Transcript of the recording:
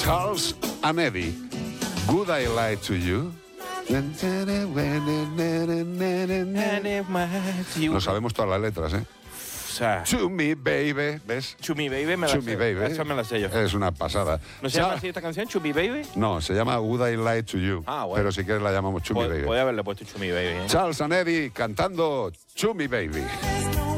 Charles and Eddie, Would I Lie to You? No sabemos todas las letras, ¿eh? O sea, To me, baby. ¿Ves? Chumi Baby me la To sé. me, baby. Esa me la sé yo. Es una pasada. ¿No se llama así esta canción, Chumi Baby? No, se llama Would I Lie to You. Ah, bueno. Pero si quieres la llamamos Chumi Baby. Puede haberle puesto Chumi Baby, ¿eh? Charles and Eddie cantando Chumi Baby.